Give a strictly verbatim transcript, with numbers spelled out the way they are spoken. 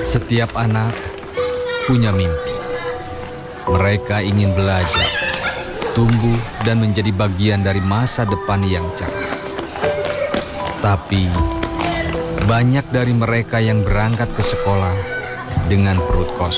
Setiap anak punya mimpi. Mereka ingin belajar, tumbuh, dan menjadi bagian dari masa depan yang cerah. Tapi, banyak dari mereka yang berangkat ke sekolah dengan perut kosong.